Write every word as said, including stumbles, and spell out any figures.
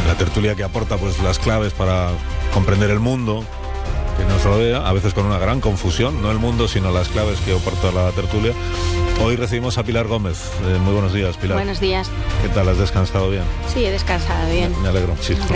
la tertulia que aporta pues las claves para comprender el mundo que nos rodea, a veces con una gran confusión, no el mundo, sino las claves que aporta la tertulia. Hoy recibimos a Pilar Gómez. Eh, muy buenos días, Pilar. Buenos días. ¿Qué tal? ¿Has descansado bien? Sí, he descansado bien. Me, me alegro muchísimo.